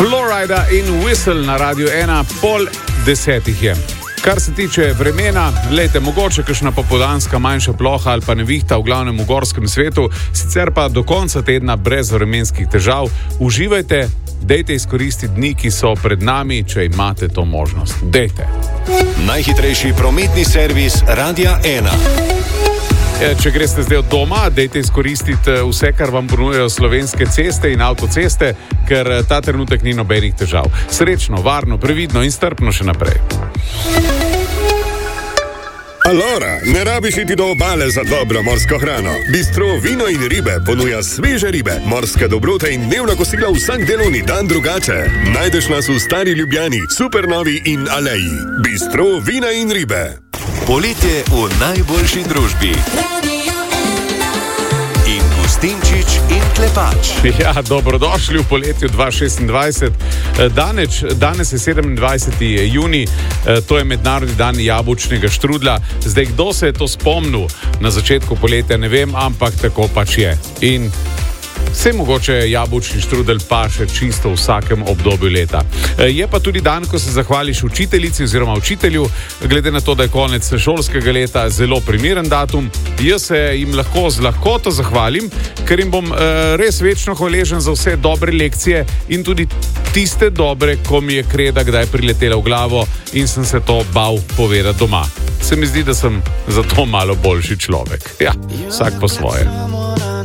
Florida in Whistle na Radio 1, 9:30 je. Kar se tiče vremena, lejte, mogoče kakšna popoldanska manjša ploha ali pa nevihta v glavnem v gorskem svetu, sicer pa do konca tedna brez vremenskih težav. Uživajte, dejte izkoristiti dni, ki so pred nami, če imate to možnost. Dejte. Najhitrejši prometni servis Radia 1. Če greste zdaj od doma, dejte izkoristiti vse, kar vam ponujajo slovenske ceste in avtoceste, ker ta trenutek ni nobenih težav. Srečno, varno, previdno in strpno še naprej. Alora, ne rabiš iti do obale za dobro morsko hrano. Bistro Vino in ribe ponuja sveže ribe, morske dobrote in dnevna kosila vsak delovni dan drugače. Najdeš nas v Stari Ljubljani, Supernovi in Aleji. Bistro Vina in ribe. Poletje v najboljši družbi. In Gustinčič in Klepač. Ja, dobrodošli v poletju 2026. Danes je 27. junij, to je mednarodni dan jabolčnega štrudlja. Zdaj, kdo se je to spomnil na začetku poletja, ne vem, ampak tako pač je. In vse mogoče jabolčni štrudel pa še čisto v vsakem obdobju leta. Je pa tudi dan, ko se zahvališ učiteljici oziroma učitelju, glede na to, da je konec šolskega leta, zelo primeren datum. Jaz se jim lahko z lahkoto zahvalim, ker jim bom res večno hvaležen za vse dobre lekcije in tudi tiste dobre, ko mi je kreda kdaj priletela v glavo in sem se to bal povedati doma. Se mi zdi, da sem zato malo boljši človek. Ja, vsak po svoje.